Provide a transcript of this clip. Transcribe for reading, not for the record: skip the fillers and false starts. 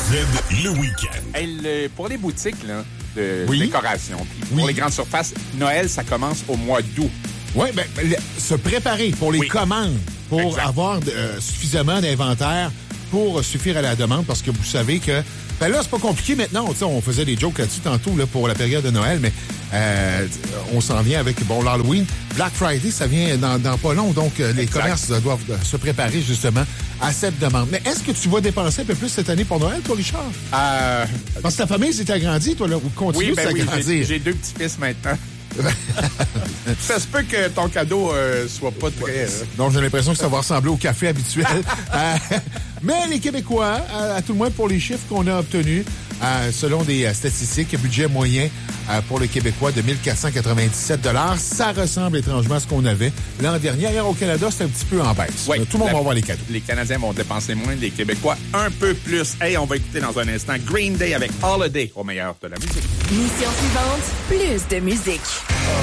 Z, le week-end. Hey, pour les boutiques là, de décoration, puis pour les grandes surfaces, Noël, ça commence au mois d'août. Oui, bien, se préparer pour les commandes, pour avoir suffisamment d'inventaire pour suffire à la demande, parce que vous savez que... Ben là, c'est pas compliqué maintenant. On faisait des jokes là-dessus tantôt là, pour la période de Noël, mais on s'en vient avec l'Halloween. Black Friday, ça vient dans pas long, donc les commerces doivent se préparer justement à cette demande. Mais est-ce que tu vas dépenser un peu plus cette année pour Noël, toi, Richard? Parce que ta famille s'est agrandie, toi, là, ou continue de s'agrandir. J'ai 2 petits-fils maintenant. Ça se peut que ton cadeau soit pas très... Donc, j'ai l'impression que ça va ressembler au café habituel. Mais les Québécois, à tout le moins pour les chiffres qu'on a obtenus, selon des statistiques, budget moyen pour le Québécois de 1 497 $. Ça ressemble étrangement à ce qu'on avait l'an dernier. Ailleurs au Canada, c'est un petit peu en baisse. Oui, tout le monde va avoir les cadeaux. Les Canadiens vont dépenser moins, les Québécois un peu plus. Hey, on va écouter dans un instant Green Day avec Holiday au meilleur de la musique. Mission suivante, plus de musique.